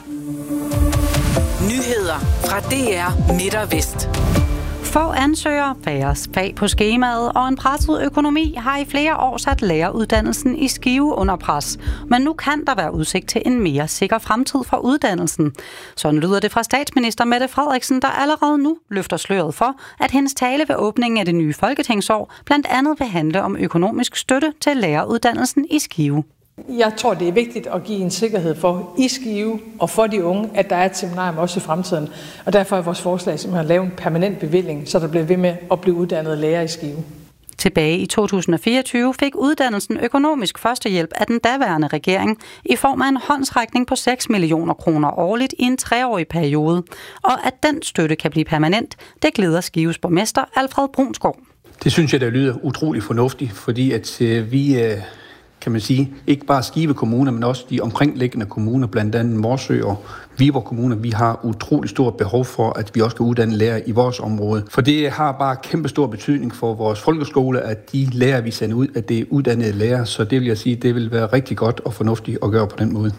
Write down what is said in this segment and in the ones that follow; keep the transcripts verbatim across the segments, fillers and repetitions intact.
Nyheder fra D R Midt og Vest. Få ansøgere, færre fag på skemaet og en presset økonomi har i flere år sat læreruddannelsen i Skive under pres. Men nu kan der være udsigt til en mere sikker fremtid for uddannelsen. Sådan lyder det fra statsminister Mette Frederiksen, der allerede nu løfter sløret for, at hendes tale ved åbningen af det nye folketingsår blandt andet vil handle om økonomisk støtte til læreruddannelsen i Skive. Jeg tror, det er vigtigt at give en sikkerhed for i Skive og for de unge, at der er et seminarium også i fremtiden. Og derfor er vores forslag simpelthen at lave en permanent bevilling, så der bliver ved med at blive uddannet lærer i Skive. Tilbage i to tusind og fireogtyve fik uddannelsen økonomisk førstehjælp af den daværende regering i form af en håndsrækning på seks millioner kroner årligt i en treårig periode. Og at den støtte kan blive permanent, det glæder Skives borgmester Alfred Brunsgaard. Det synes jeg, der lyder utrolig fornuftigt, fordi at øh, vi... Øh kan man sige, ikke bare Skive Kommune, men også de omkringliggende kommuner, blandt andet Morsø og Viborg Kommune, vi har utrolig stort behov for, at vi også skal uddanne lærere i vores område. For det har bare kæmpe stor betydning for vores folkeskole, at de lærere, vi sender ud, at det er uddannede lærere. Så det vil jeg sige, det vil være rigtig godt og fornuftigt at gøre på den måde.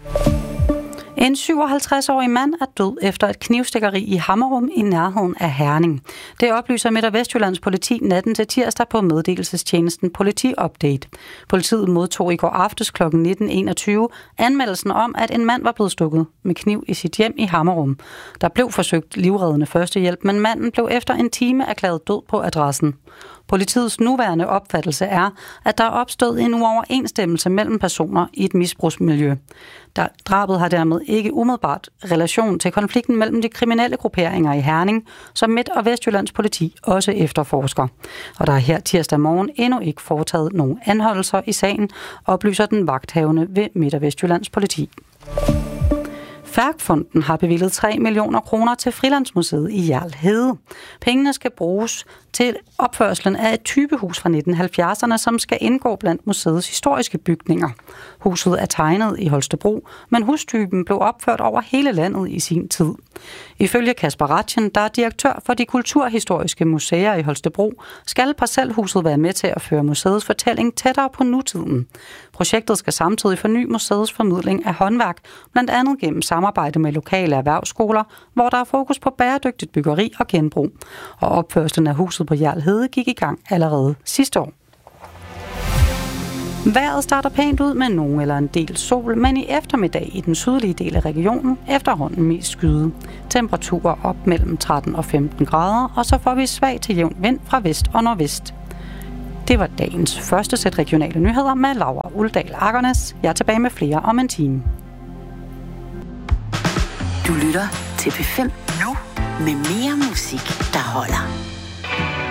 En syvoghalvtreds-årig mand er død efter et knivstikkeri i Hammerum i nærheden af Herning. Det oplyser Midt- og Vestjyllands politi natten til tirsdag på meddelelsestjenesten Politi Update. Politiet modtog i går aftes kl. nitten enogtyve anmeldelsen om, at en mand var blevet stukket med kniv i sit hjem i Hammerum. Der blev forsøgt livreddende førstehjælp, men manden blev efter en time erklæret død på adressen. Politiets nuværende opfattelse er, at der er opstået en uoverensstemmelse mellem personer i et misbrugsmiljø. Der, drabet har dermed ikke umiddelbart relation til konflikten mellem de kriminelle grupperinger i Herning, som Midt- og Vestjyllands politi også efterforsker. Og der er her tirsdag morgen endnu ikke foretaget nogen anholdelser i sagen, oplyser den vagthavende ved Midt- og Vestjyllands politi. Færgfonden har bevilget tre millioner kroner til Frilandsmuseet i Hjerl Hede. Pengene skal bruges til opførslen af et typehus fra nitten halvfjerdserne, som skal indgå blandt museets historiske bygninger. Huset er tegnet i Holstebro, men hustypen blev opført over hele landet i sin tid. Ifølge Kasper Ratjen, der er direktør for de kulturhistoriske museer i Holstebro, skal parcelhuset være med til at føre museets fortælling tættere på nutiden. Projektet skal samtidig forny museets formidling af håndværk, blandt andet gennem samarbejde med lokale erhvervsskoler, hvor der er fokus på bæredygtigt byggeri og genbrug. Og opførslen af huset på Hjerl Hede gik i gang allerede sidste år. Vejret starter pænt ud med nogen eller en del sol, men i eftermiddag i den sydlige del af regionen efterhånden mest skyde. Temperaturer op mellem tretten og femten grader, og så får vi svag til jævn vind fra vest og nordvest. Det var dagens første sæt regionale nyheder med Laura Uldal Akernes. Jeg er tilbage med flere om en time. Du lytter til P fem nu med mere musik, der holder.